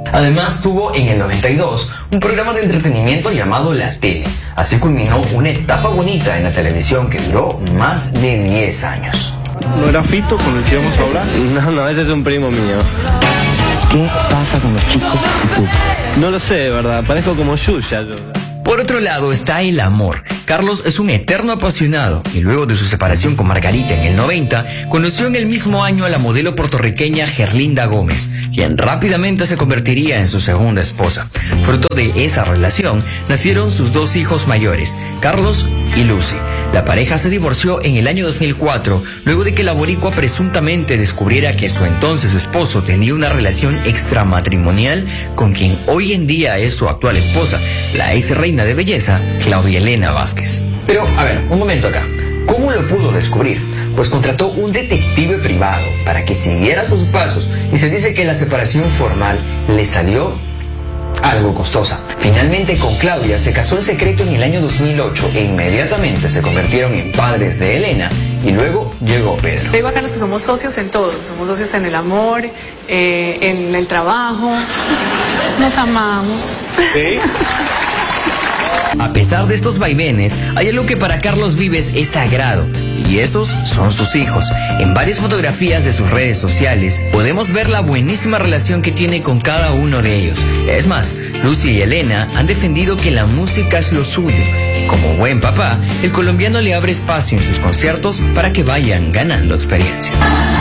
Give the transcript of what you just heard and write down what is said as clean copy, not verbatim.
Además tuvo en el 92 un programa de entretenimiento llamado La Tele. Así culminó una etapa bonita en la televisión que duró más de 10 años. ¿No era Fito con el que íbamos a hablar? No, ese es un primo mío. ¿Qué pasa con los chicos y tú? No lo sé, de verdad, parezco como Yuya yo. Por otro lado está el amor. Carlos es un eterno apasionado y luego de su separación con Margarita en el 90, conoció en el mismo año a la modelo puertorriqueña Gerlinda Gómez, quien rápidamente se convertiría en su segunda esposa. Fruto de esa relación nacieron sus dos hijos mayores, Carlos y Lucy. La pareja se divorció en el año 2004, luego de que la boricua presuntamente descubriera que su entonces esposo tenía una relación extramatrimonial con quien hoy en día es su actual esposa, la ex reina de belleza, Claudia Elena Vázquez. Pero, a ver, un momento acá. ¿Cómo lo pudo descubrir? Pues contrató un detective privado para que siguiera sus pasos y se dice que la separación formal le salió algo costosa. Finalmente con Claudia se casó en secreto en el año 2008 e inmediatamente se convirtieron en padres de Elena y luego llegó Pedro. Digo a Carlos que somos socios en todo, somos socios en el amor, en el trabajo, nos amamos. ¿Sí? A pesar de estos vaivenes, hay algo que para Carlos Vives es sagrado, y esos son sus hijos. En varias fotografías de sus redes sociales podemos ver la buenísima relación que tiene con cada uno de ellos. Es más, Lucy y Elena han defendido que la música es lo suyo, y como buen papá, el colombiano le abre espacio en sus conciertos para que vayan ganando experiencia.